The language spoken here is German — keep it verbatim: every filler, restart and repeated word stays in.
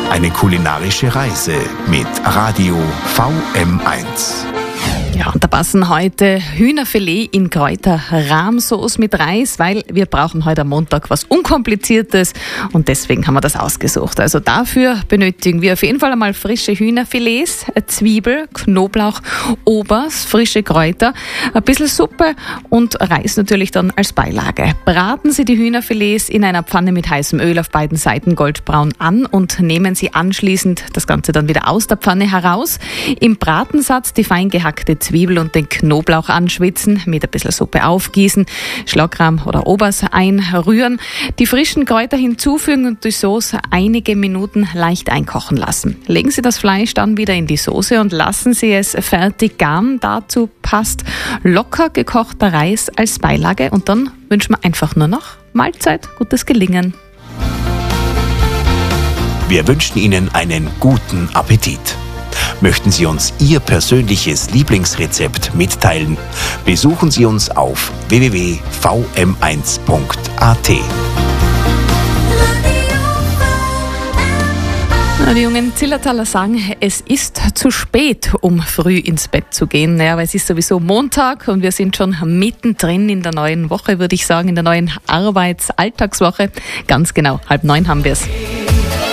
Eine kulinarische Reise mit Radio V M eins. Ja, und da passen heute Hühnerfilet in Kräuter-Rahmsauce mit Reis, weil wir brauchen heute am Montag was Unkompliziertes und deswegen haben wir das ausgesucht. Also dafür benötigen wir auf jeden Fall einmal frische Hühnerfilets, Zwiebel, Knoblauch, Obers, frische Kräuter, ein bisschen Suppe und Reis natürlich dann als Beilage. Braten Sie die Hühnerfilets in einer Pfanne mit heißem Öl auf beiden Seiten goldbraun an und nehmen Sie anschließend das Ganze dann wieder aus der Pfanne heraus. Im Bratensatz die fein gehackte Zwiebel und den Knoblauch anschwitzen, mit ein bisschen Suppe aufgießen, Schlagrahm oder Obers einrühren, die frischen Kräuter hinzufügen und die Soße einige Minuten leicht einkochen lassen. Legen Sie das Fleisch dann wieder in die Soße und lassen Sie es fertig garen. Dazu passt locker gekochter Reis als Beilage und dann wünschen wir einfach nur noch Mahlzeit, gutes Gelingen. Wir wünschen Ihnen einen guten Appetit. Möchten Sie uns Ihr persönliches Lieblingsrezept mitteilen? Besuchen Sie uns auf w w w punkt v m eins punkt a t. Die jungen Zillertaler sagen, es ist zu spät, um früh ins Bett zu gehen. Ja, aber es ist sowieso Montag und wir sind schon mittendrin in der neuen Woche, würde ich sagen, in der neuen Arbeitsalltagswoche. Ganz genau, halb neun haben wir es.